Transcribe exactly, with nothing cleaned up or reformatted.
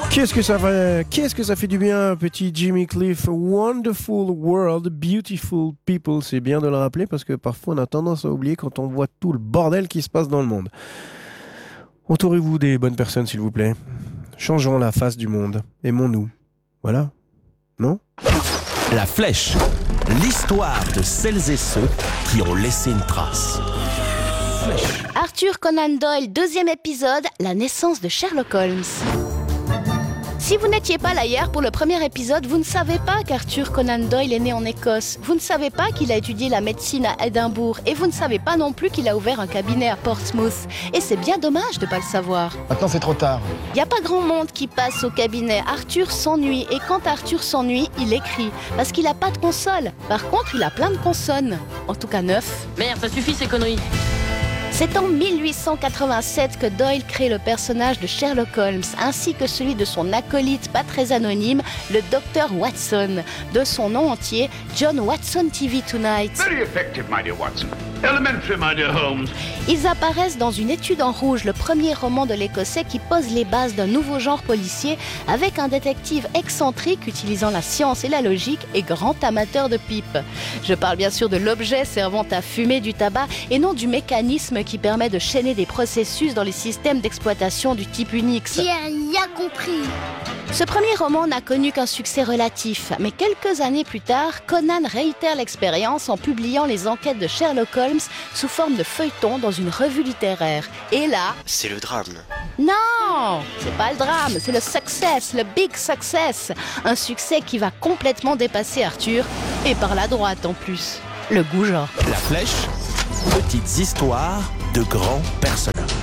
Qu'est-ce que ça fait, qu'est-ce que ça fait du bien, petit Jimmy Cliff. Wonderful world, beautiful people. C'est bien de le rappeler parce que parfois on a tendance à oublier quand on voit tout le bordel qui se passe dans le monde. Entourez-vous des bonnes personnes, s'il vous plaît. Changeons la face du monde. Aimons-nous. Voilà. Non ? La Flèche. L'histoire de celles et ceux qui ont laissé une trace. Flèche. Arthur Conan Doyle, deuxième épisode, la naissance de Sherlock Holmes. Si vous n'étiez pas là hier pour le premier épisode, vous ne savez pas qu'Arthur Conan Doyle est né en Écosse. Vous ne savez pas qu'il a étudié la médecine à Édimbourg. Et vous ne savez pas non plus qu'il a ouvert un cabinet à Portsmouth. Et c'est bien dommage de ne pas le savoir. Maintenant, c'est trop tard. Il n'y a pas grand monde qui passe au cabinet. Arthur s'ennuie. Et quand Arthur s'ennuie, il écrit. Parce qu'il n'a pas de console. Par contre, il a plein de consonnes. En tout cas, neuf. Merde, ça suffit ces conneries. C'est en mille huit cent quatre-vingt-sept que Doyle crée le personnage de Sherlock Holmes, ainsi que celui de son acolyte pas très anonyme, le docteur Watson, de son nom entier, John Watson T V Tonight. Very effective, my dear Watson. Elementary, my dear Holmes. Ils apparaissent dans Une étude en rouge, le premier roman de l'Écossais qui pose les bases d'un nouveau genre policier avec un détective excentrique utilisant la science et la logique et grand amateur de pipe. Je parle bien sûr de l'objet servant à fumer du tabac et non du mécanisme qui permet de chaîner des processus dans les systèmes d'exploitation du type Unix. J'ai rien compris. Ce premier roman n'a connu qu'un succès relatif, mais quelques années plus tard, Conan réitère l'expérience en publiant les enquêtes de Sherlock Holmes sous forme de feuilleton dans une revue littéraire. Et là... C'est le drame. Non, c'est pas le drame, c'est le success, le big success. Un succès qui va complètement dépasser Arthur, et par la droite en plus. Le goujat. La Flèche. Petites histoires de grands personnages.